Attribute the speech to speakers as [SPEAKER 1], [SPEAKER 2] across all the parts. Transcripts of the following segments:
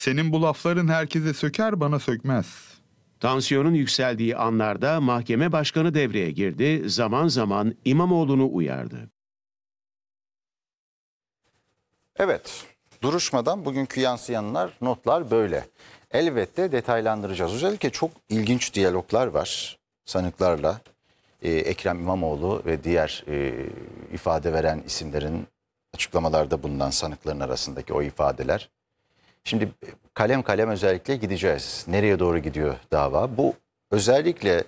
[SPEAKER 1] Senin bu lafların herkese söker, bana sökmez.
[SPEAKER 2] Tansiyonun yükseldiği anlarda mahkeme başkanı devreye girdi, zaman zaman İmamoğlu'nu uyardı.
[SPEAKER 3] Evet, duruşmadan bugünkü yansıyanlar, notlar böyle. Elbette detaylandıracağız. Özellikle çok ilginç diyaloglar var sanıklarla. Ekrem İmamoğlu ve diğer ifade veren isimlerin açıklamalarda bulunan sanıkların arasındaki o ifadeler. Şimdi kalem kalem özellikle gideceğiz. Nereye doğru gidiyor dava? Bu özellikle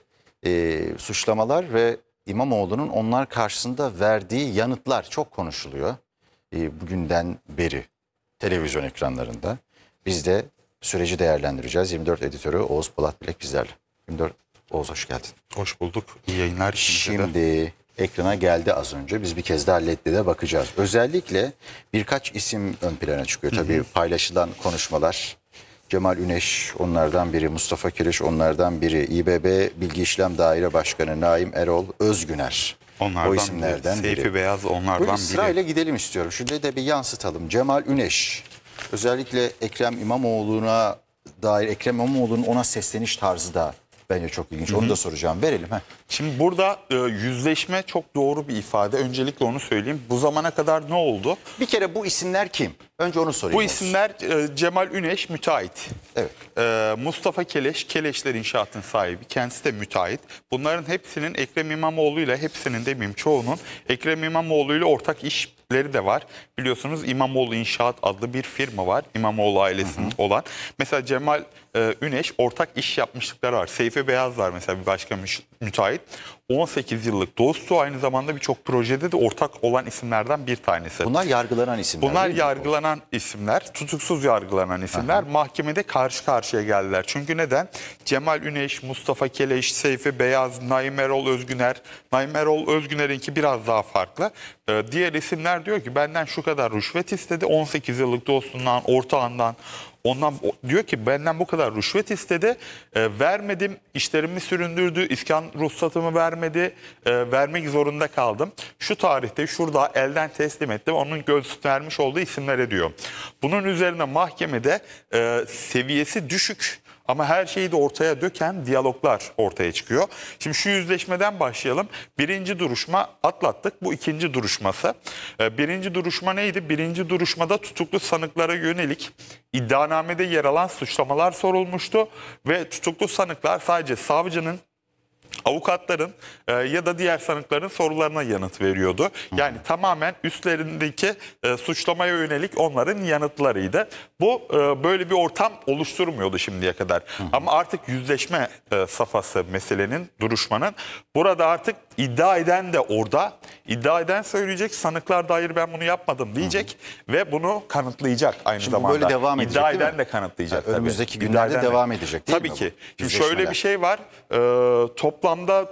[SPEAKER 3] suçlamalar ve İmamoğlu'nun onlar karşısında verdiği yanıtlar çok konuşuluyor. Bugünden beri televizyon ekranlarında. Biz de süreci değerlendireceğiz. 24 editörü Oğuz Polat Bilek bizlerle. 24 Oğuz, hoş geldin.
[SPEAKER 1] Hoş bulduk. İyi yayınlar.
[SPEAKER 3] Şimdi ekrana geldi az önce. Biz bir kez daha LED'de bakacağız. Özellikle birkaç isim ön plana çıkıyor. Tabii paylaşılan konuşmalar. Cemal Üneş onlardan biri, Mustafa Kireç onlardan biri, İBB Bilgi İşlem Daire Başkanı Naim Erol Özgüner.
[SPEAKER 1] Onlardan
[SPEAKER 3] o isimlerden biri.
[SPEAKER 1] Seyfi Beyaz onlardan
[SPEAKER 3] Böyle
[SPEAKER 1] biri.
[SPEAKER 3] sırayla gidelim istiyorum. Şimdi de bir yansıtalım. Cemal Üneş, özellikle Ekrem İmamoğlu'na dair, Ekrem İmamoğlu'nun ona sesleniş tarzı da bence çok ilginç. Onu da soracağım. Verelim.
[SPEAKER 1] Şimdi burada yüzleşme çok doğru bir ifade. Öncelikle onu söyleyeyim. Bu zamana kadar ne oldu?
[SPEAKER 3] Bir kere bu isimler kim? Önce onu sorayım.
[SPEAKER 1] Bu isimler Cemal Üneş müteahhit.
[SPEAKER 3] Evet.
[SPEAKER 1] Mustafa Keleş, Keleşler İnşaat'ın sahibi. Kendisi de müteahhit. Bunların hepsinin Ekrem İmamoğlu ile, hepsinin demeyeyim çoğunun Ekrem İmamoğlu ile ortak işleri de var. Biliyorsunuz İmamoğlu İnşaat adlı bir firma var. İmamoğlu ailesinin olan. Mesela Cemal Üneş ortak iş yapmışlıkları var. Seyfi Beyaz var mesela, bir başka müteahhit. 18 yıllık dostu, aynı zamanda birçok projede de ortak olan isimlerden bir tanesi.
[SPEAKER 3] Bunlar yargılanan isimler.
[SPEAKER 1] Bunlar
[SPEAKER 3] değil mi?
[SPEAKER 1] yargılanan isimler, tutuksuz yargılanan isimler. Mahkemede karşı karşıya geldiler. Çünkü neden? Cemal Üneş, Mustafa Keleş, Seyfi Beyaz, Naim Erol Özgüner. Naim Erol Özgüner'inki biraz daha farklı. Diğer isimler diyor ki benden şu kadar rüşvet istedi. 18 yıllık dostundan, ortağından. Ondan diyor ki benden bu kadar rüşvet istedi, vermedim, işlerimi süründürdü, iskan ruhsatımı vermedi, vermek zorunda kaldım. Şu tarihte şurada elden teslim ettim, onun göstermiş olduğu isimlere diyor. Bunun üzerine mahkemede seviyesi düşük ama her şeyi de ortaya döken diyaloglar ortaya çıkıyor. Şimdi şu yüzleşmeden başlayalım. Birinci duruşma atlattık. Bu ikinci duruşması. Birinci duruşma neydi? Birinci duruşmada tutuklu sanıklara yönelik iddianamede yer alan suçlamalar sorulmuştu. Ve tutuklu sanıklar sadece savcının, avukatların ya da diğer sanıkların sorularına yanıt veriyordu. Yani tamamen üstlerindeki suçlamaya yönelik onların yanıtlarıydı. Bu böyle bir ortam oluşturmuyordu şimdiye kadar. Ama artık yüzleşme safhası meselenin, duruşmanın. Burada artık iddia eden de orada. İddia eden söyleyecek, sanıklar da hayır ben bunu yapmadım diyecek ve bunu kanıtlayacak aynı
[SPEAKER 3] Şimdi
[SPEAKER 1] zamanda.
[SPEAKER 3] böyle devam edecek,
[SPEAKER 1] İddia
[SPEAKER 3] değil mi?
[SPEAKER 1] eden de kanıtlayacak.
[SPEAKER 3] Yani önümüzdeki
[SPEAKER 1] tabii.
[SPEAKER 3] günlerde
[SPEAKER 1] İddia eden de.
[SPEAKER 3] devam edecek değil
[SPEAKER 1] tabii
[SPEAKER 3] mi?
[SPEAKER 1] Tabii ki.
[SPEAKER 3] Bu
[SPEAKER 1] Şimdi şöyle
[SPEAKER 3] yüzleşmeler?
[SPEAKER 1] bir şey var. Toplamda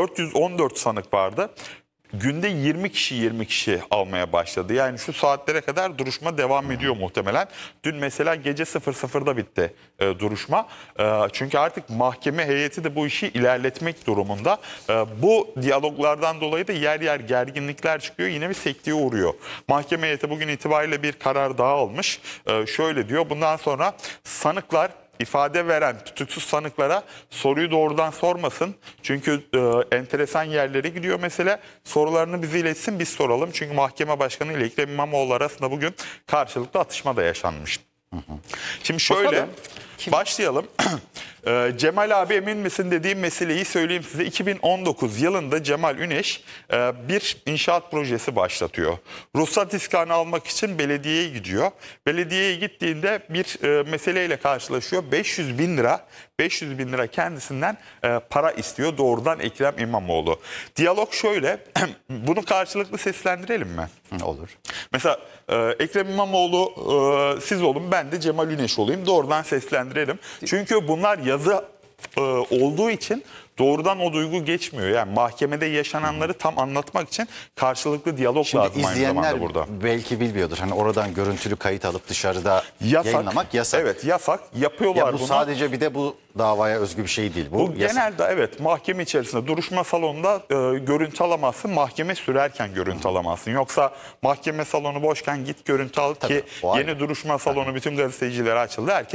[SPEAKER 1] 414 sanık vardı. Günde 20 kişi almaya başladı. Yani şu saatlere kadar duruşma devam ediyor muhtemelen. Dün mesela gece 00'da bitti duruşma. Çünkü artık mahkeme heyeti de bu işi ilerletmek durumunda. Bu diyaloglardan dolayı da yer yer gerginlikler çıkıyor. Yine bir sekteye uğruyor. Mahkeme heyeti bugün itibariyle bir karar daha almış. Şöyle diyor: bundan sonra sanıklar İfade veren tutuksuz sanıklara soruyu doğrudan sormasın. Çünkü enteresan yerlere gidiyor mesele. Sorularını bize iletsin, biz soralım. Çünkü mahkeme başkanı ile Ekrem İmamoğlu arasında bugün karşılıklı atışma da yaşanmış. Şimdi şöyle
[SPEAKER 3] Bakalım.
[SPEAKER 1] başlayalım. Cemal abi emin misin dediğim meseleyi söyleyeyim size. 2019 yılında Cemal Üneş bir inşaat projesi başlatıyor. Ruhsat iskanı almak için belediyeye gidiyor. Belediyeye gittiğinde bir meseleyle karşılaşıyor. 500 bin lira kendisinden para istiyor doğrudan Ekrem İmamoğlu. Diyalog şöyle. Bunu karşılıklı seslendirelim mi?
[SPEAKER 3] Olur.
[SPEAKER 1] Mesela Ekrem İmamoğlu siz olun, ben de Cemal Üneş olayım. Doğrudan seslendirelim. Çünkü bunlar yazı olduğu için doğrudan o duygu geçmiyor. Yani mahkemede yaşananları tam anlatmak için karşılıklı diyalog
[SPEAKER 3] Şimdi
[SPEAKER 1] lazım aynı
[SPEAKER 3] izleyenler
[SPEAKER 1] zamanda burada.
[SPEAKER 3] belki bilmiyordur. Hani oradan görüntülü kayıt alıp dışarıda yayınlamak yasak.
[SPEAKER 1] Evet, yasak. Yapıyorlar
[SPEAKER 3] Ya bu
[SPEAKER 1] bunu.
[SPEAKER 3] sadece bir de bu davaya özgü bir şey değil. Bu yasak.
[SPEAKER 1] Genelde evet, mahkeme içerisinde duruşma salonunda görüntü alamazsın. Mahkeme sürerken görüntü alamazsın. Yoksa mahkeme salonu boşken git görüntü al ki
[SPEAKER 3] o ayrı.
[SPEAKER 1] yeni duruşma salonu bütün gazetecilere açıldı. Herkes